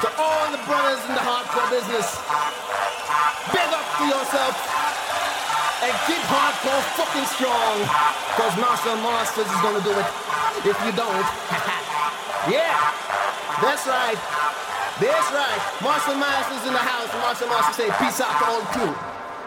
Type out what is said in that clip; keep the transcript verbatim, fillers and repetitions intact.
To all the brothers in the hardcore business, big up to yourself and keep hardcore fucking strong, cause Marshall Masters is gonna do it if you don't. Yeah, that's right. That's right. Marshall Masters in the house. Marshall Masters say peace out to all crew.